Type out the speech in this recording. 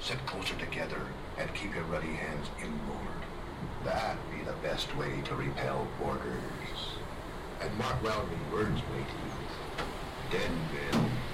Sit closer together and keep your ruddy hands inboard. That be the best way to repel porkers. And mark well me words, matey. Denville